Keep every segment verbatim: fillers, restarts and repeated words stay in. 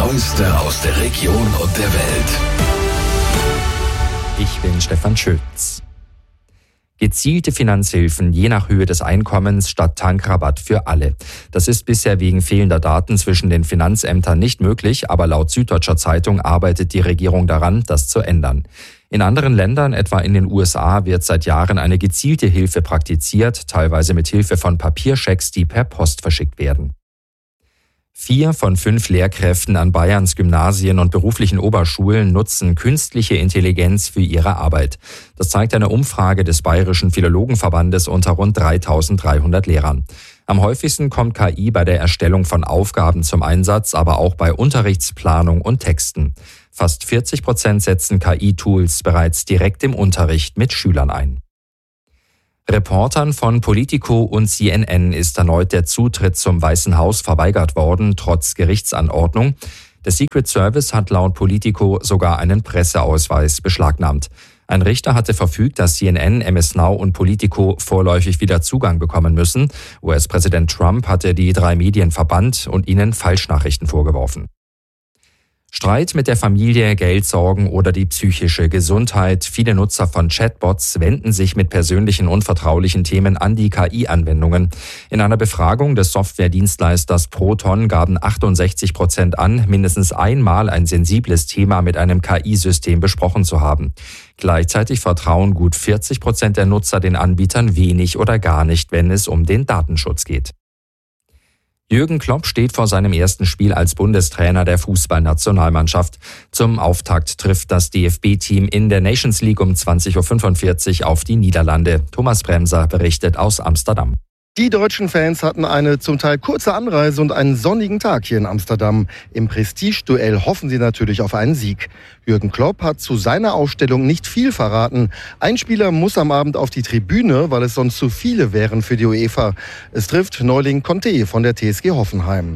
Neueste aus der Region und der Welt. Ich bin Stefan Schütz. Gezielte Finanzhilfen je nach Höhe des Einkommens statt Tankrabatt für alle. Das ist bisher wegen fehlender Daten zwischen den Finanzämtern nicht möglich, aber laut Süddeutscher Zeitung arbeitet die Regierung daran, das zu ändern. In anderen Ländern, etwa in den U S A, wird seit Jahren eine gezielte Hilfe praktiziert, teilweise mit Hilfe von Papierschecks, die per Post verschickt werden. Vier von fünf Lehrkräften an Bayerns Gymnasien und beruflichen Oberschulen nutzen künstliche Intelligenz für ihre Arbeit. Das zeigt eine Umfrage des Bayerischen Philologenverbandes unter rund dreitausenddreihundert Lehrern. Am häufigsten kommt K I bei der Erstellung von Aufgaben zum Einsatz, aber auch bei Unterrichtsplanung und Texten. Fast vierzig Prozent setzen K I-Tools bereits direkt im Unterricht mit Schülern ein. Reportern von Politico und C N N ist erneut der Zutritt zum Weißen Haus verweigert worden, trotz Gerichtsanordnung. Der Secret Service hat laut Politico sogar einen Presseausweis beschlagnahmt. Ein Richter hatte verfügt, dass C N N, M S Now und Politico vorläufig wieder Zugang bekommen müssen. U S-Präsident Trump hatte die drei Medien verbannt und ihnen Falschnachrichten vorgeworfen. Streit mit der Familie, Geldsorgen oder die psychische Gesundheit. Viele Nutzer von Chatbots wenden sich mit persönlichen und vertraulichen Themen an die K I-Anwendungen. In einer Befragung des Softwaredienstleisters Proton gaben achtundsechzig Prozent an, mindestens einmal ein sensibles Thema mit einem K I-System besprochen zu haben. Gleichzeitig vertrauen gut vierzig Prozent der Nutzer den Anbietern wenig oder gar nicht, wenn es um den Datenschutz geht. Jürgen Klopp steht vor seinem ersten Spiel als Bundestrainer der Fußballnationalmannschaft. Zum Auftakt trifft das D F B-Team in der Nations League um zwanzig Uhr fünfundvierzig auf die Niederlande. Thomas Bremser berichtet aus Amsterdam. Die deutschen Fans hatten eine zum Teil kurze Anreise und einen sonnigen Tag hier in Amsterdam. Im Prestigeduell hoffen sie natürlich auf einen Sieg. Jürgen Klopp hat zu seiner Aufstellung nicht viel verraten. Ein Spieler muss am Abend auf die Tribüne, weil es sonst zu viele wären für die UEFA. Es trifft Neuling Conte von der T S G Hoffenheim.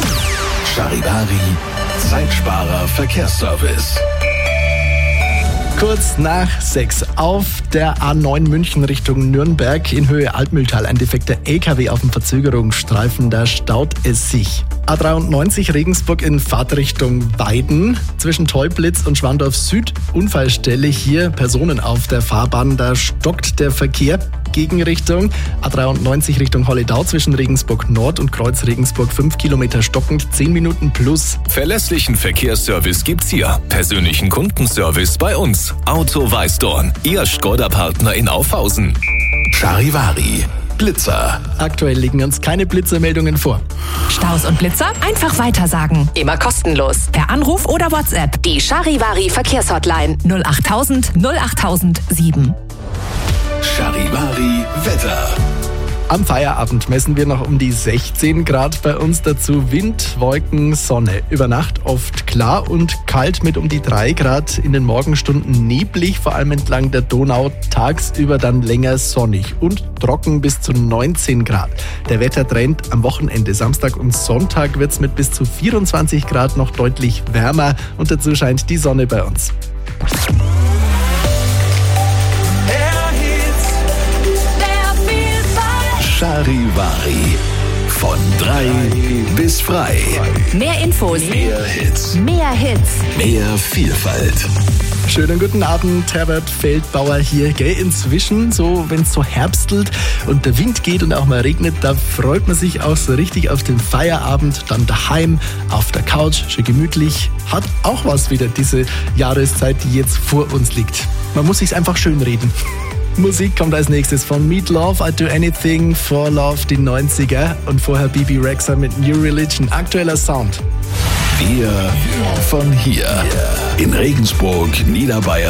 Charivari, Zeitsparer Verkehrsservice. Kurz nach sechs auf der A neun München Richtung Nürnberg in Höhe Altmühltal ein defekter L K W auf dem Verzögerungsstreifen, da staut es sich. A dreiundneunzig Regensburg in Fahrtrichtung Weiden zwischen Teublitz und Schwandorf Süd, Unfallstelle, hier Personen auf der Fahrbahn, da stockt der Verkehr. Gegenrichtung A dreiundneunzig Richtung Holledau zwischen Regensburg Nord und Kreuz Regensburg fünf Kilometer stockend, zehn Minuten plus. Verlässlichen Verkehrsservice gibt's hier. Persönlichen Kundenservice bei uns. Auto Weißdorn, Ihr Skoda-Partner in Aufhausen. Charivari, Blitzer. Aktuell liegen uns keine Blitzermeldungen vor. Staus und Blitzer einfach weitersagen. Immer kostenlos. Per Anruf oder WhatsApp. Die Charivari Verkehrshotline null achttausend null achttausend sieben. Charivari Wetter. Am Feierabend messen wir noch um die sechzehn Grad bei uns, dazu Wind, Wolken, Sonne. Über Nacht oft klar und kalt mit um die drei Grad, in den Morgenstunden neblig, vor allem entlang der Donau, tagsüber dann länger sonnig und trocken bis zu neunzehn Grad. Der Wettertrend am Wochenende, Samstag und Sonntag, wird es mit bis zu vierundzwanzig Grad noch deutlich wärmer und dazu scheint die Sonne bei uns. Charivari. Von drei bis frei. Mehr Infos. Mehr Hits. Mehr Hits. Mehr Vielfalt. Schönen guten Abend, Herbert Feldbauer hier. Gell, inzwischen, so wenn es so herbstelt und der Wind geht und auch mal regnet, da freut man sich auch so richtig auf den Feierabend, dann daheim, auf der Couch, schön gemütlich. Hat auch was wieder, diese Jahreszeit, die jetzt vor uns liegt. Man muss sich's einfach schön reden. Musik kommt als nächstes von Meat Love, I Do Anything for Love, die neunziger und vorher B B Rexha mit New Religion, aktueller Sound. Wir von hier in Regensburg, Niederbayern.